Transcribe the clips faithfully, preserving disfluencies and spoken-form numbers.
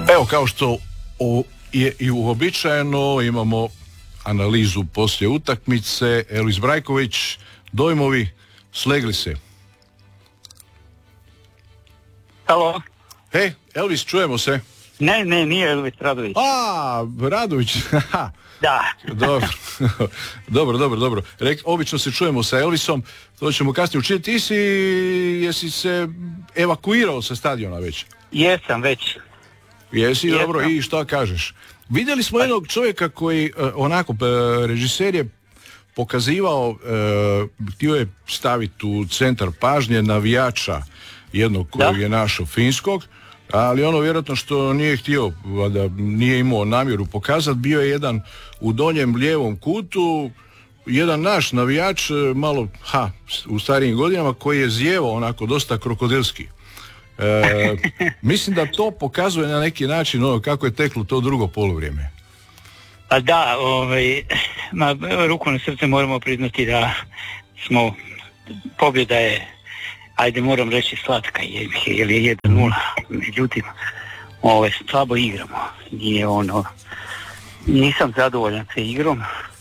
Evo, kao što o, je i uobičajeno, imamo analizu poslije utakmice. Elvis Brajković, dojmovi, slegli se. Halo? Hej, Elvis, čujemo se. Ne, ne, nije Elvis, Radović. A, Radović, da. Dobro, dobro, dobro, dobro. Rek, obično se čujemo sa Elvisom, to ćemo kasnije učiniti. Ti si, jesi se evakuirao sa stadiona već? Jesam već. Jesi, Jesam. Dobro, i šta kažeš? Vidjeli smo jednog čovjeka koji, onako, režiser je pokazivao, htio je staviti u centar pažnje navijača jednog kojeg je našao finskog, ali ono vjerojatno što nije htio, da nije imao namjeru pokazati, bio je jedan u donjem lijevom kutu, jedan naš navijač, malo, ha, u starijim godinama, koji je zijevao onako dosta krokodilski. E, mislim da to pokazuje na neki način ono kako je teklo to drugo poluvrijeme. Pa da, ovaj, ma, ruku na srce moramo priznati da smo, pobjeda je, ajde moram reći slatka, jer je jedan nula, međutim, ovaj, slabo igramo, nije ono, nisam zadovoljan sa igrom,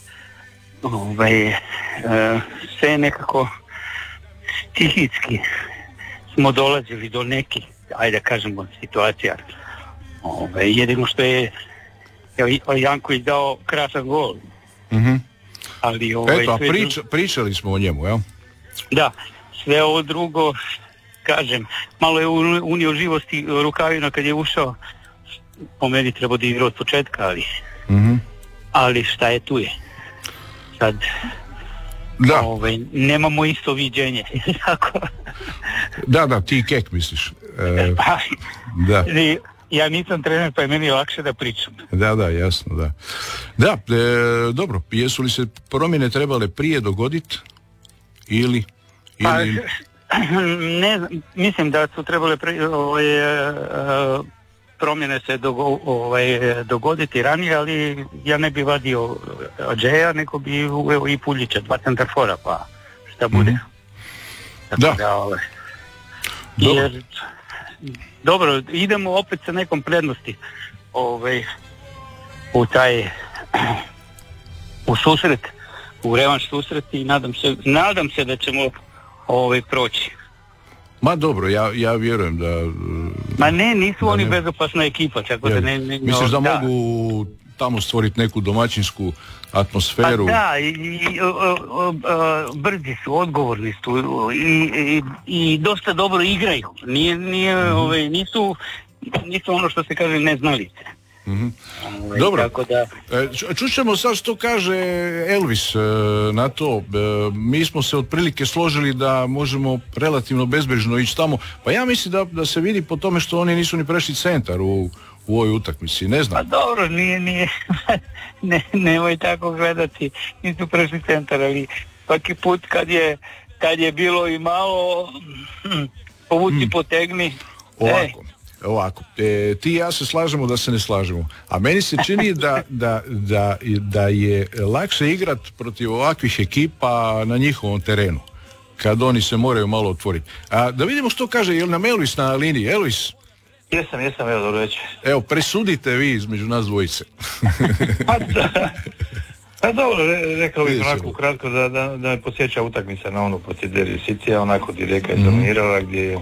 ovaj, e, sve je nekako stihijski smo dolazili do nekih, ajde da kažemo, situacija. Ove, jedino što je Janković dao krasan gol. Mm-hmm. Ali, ove, Eto, a priča, drugo... pričali smo o njemu, jel? Da, sve ovo drugo, kažem, malo je unio živosti Rukavina kad je ušao, po meni treba da igra od početka, ali, mm-hmm. ali šta je tu je. Sad... Da. Ove, nemamo isto viđenje. da, da, ti kek misliš. E, pa, da. Ja nisam trener, pa je meni lakše da pričam. Da, da, jasno, da. Da, e, dobro, jesu li se promjene trebale prije dogoditi ili... ili... Pa, ne, mislim da su trebale prije, ovaj, promjene se dogo, ovaj, dogoditi ranije, ali ja ne bi vadio Adžeja, nego bi uveo i Puljića, dva centarfora, pa šta bude. Mm-hmm. Da. da ovaj. Dobro. Jer, dobro, idemo opet sa nekom prednosti ovaj, u taj u susret, u revanš susret i nadam se, nadam se da ćemo ovaj, proći. Ma dobro, ja, ja vjerujem da... Ma ne, nisu oni ne... bezopasna ekipa, tako da ne... ne Misliš da, da mogu tamo stvoriti neku domaćinsku atmosferu? Pa da, i, i o, o, o, brzi su, odgovorni su i, i, i dosta dobro igraju. Nije, nije, mm-hmm. ovaj, nisu, nisu ono što se kaže neznalice. Mm-hmm. Ovaj, dobro, tako da... čućemo sad što kaže Elvis na to. Mi smo se otprilike složili da možemo relativno bezbrižno ići tamo, pa ja mislim da, da se vidi po tome što oni nisu ni prešli centar u, u ovoj utakmici, ne znam. Pa dobro, nije, nije, ne, nemoj tako gledati, nisu prešli centar, ali svaki put kad je, kad je bilo i malo hm, povuci, mm. potegni. Ovako. E. Ovako, e, ti i ja se slažemo da se ne slažemo, a meni se čini da, da, da, da je lakše igrat protiv ovakvih ekipa na njihovom terenu, kad oni se moraju malo otvoriti. A da vidimo što kaže, je li nam Elvis na liniji? Elvis? Jesam, jesam, evo, dobro već. Evo, presudite vi između nas dvojice. pa da, pa dobro, re, rekao bih onako ukratko da, da, da me podsjeća utakmica na onu protiv Derby Citya, onako Direka je dominirala, mm-hmm. gdje je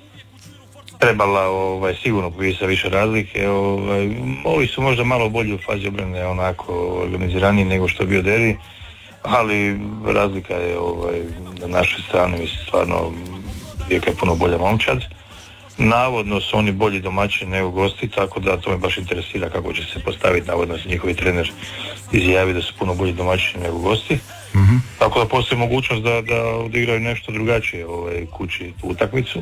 trebala ovaj, sigurno pobiti sa više razlike. Ovaj, ovi su možda malo bolji u fazi obrane, onako organiziraniji nego što je bio Derby, ali razlika je ovaj, na našoj strani, mislim, stvarno Rijeka je puno bolja momčad. Navodno su oni bolji domaćini nego gosti, tako da to me baš interesira kako će se postaviti. Navodno se njihovi trener izjavi da su puno bolji domaćini nego gosti. Mm-hmm. Tako da postoji mogućnost da, da odigraju nešto drugačije ovaj, kući tu utakmicu.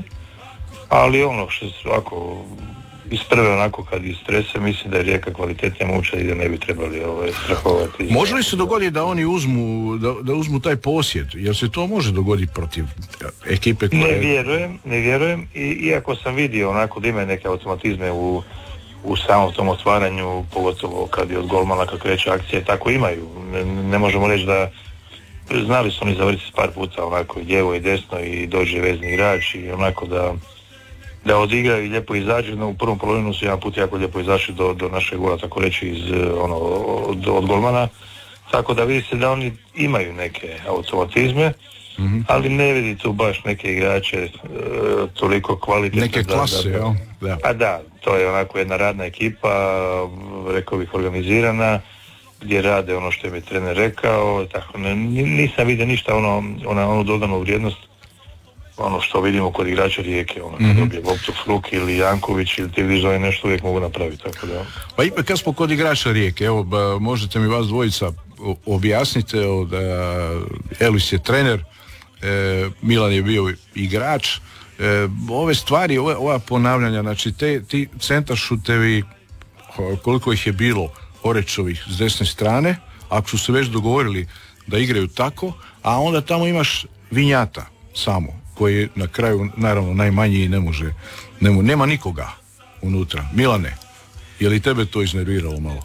Ali ono što se ovako iz prve onako kad istrese, mislim da je Rijeka kvalitetnija momčad i da ne bi trebali ovaj, strahovati. Može li se dogoditi da oni uzmu, da, da uzmu taj posjed? Jer se to može dogoditi protiv ekipe koje... Ne vjerujem, ne vjerujem. I, iako sam vidio onako da ima neke automatizme u, u samom tom otvaranju, pogotovo kad je od golmana kad kreće akcija, tako imaju. Ne, ne možemo reći da znali su oni završiti par puta onako i lijevo i desno i dođe vezni igrač i onako da da odigraju i lijepo izađu, no u prvom polovinu su jedan put jako lijepo izašli do, do našeg gola, tako reći, iz, ono, od, od golmana, tako da vidi se da oni imaju neke automatizme, mm-hmm. ali ne vidi tu baš neke igrače e, toliko kvalitetne. Neke klase, da, da, da. Pa da, to je onako jedna radna ekipa, rekao bih organizirana, gdje rade ono što je mi trener rekao, tako ne, nisam vidio ništa ono, ona, onu dodanu vrijednost, ono što vidimo kod igrača Rijeke, ono kad mm-hmm. dobije loptu Fluk ili Janković ili ti vidiš nešto uvijek mogu napraviti, tako da. Pa ipak kad smo kod igrača Rijeke, evo ba, možete mi vas dvojica objasnite, da Elis je trener, e, Milan je bio igrač, e, ove stvari, ove, ova ponavljanja, znači te, ti centaršutevi, koliko ih je bilo Orečovih s desne strane, ako su se već dogovorili da igraju tako, a onda tamo imaš Vinjata samo, koji je na kraju naravno najmanji i ne može, ne mu, nema nikoga unutra. Milane, je li tebe to iznerviralo malo?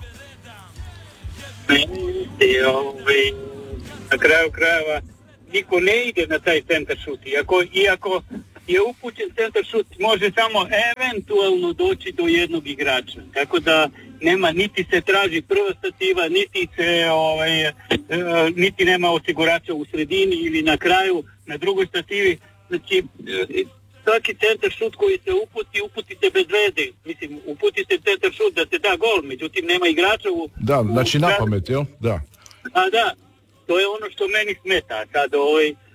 Na kraju krajeva niko ne ide na taj centar šut, iako, iako je upućen centar šut, može samo eventualno doći do jednog igrača, tako da nema, niti se traži prva stativa, niti se ovaj, e, niti nema osigurača u sredini ili na kraju na drugoj stativi. Znači e, svaki centar šut koji se uputi, uputi se bez veze. Mislim, uputi se centar šut da se da gol, međutim nema igrača u... Da, znači u, na pamet, jel? Da. A da, to je ono što meni smeta. Sad ovaj